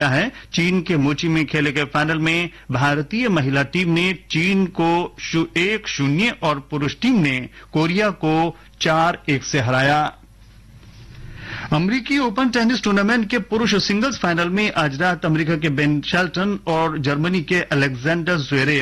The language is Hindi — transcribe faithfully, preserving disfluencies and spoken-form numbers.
है। चीन के मोची में खेले गए फाइनल में भारतीय महिला टीम ने चीन को शु, एक शून्य और पुरुष टीम ने कोरिया को चार एक से हराया। अमेरिकी ओपन टेनिस टूर्नामेंट के पुरुष सिंगल्स फाइनल में आज रात अमेरिका के बेन शेल्टन और जर्मनी के अलेक्जेंडर ज़्वेरेव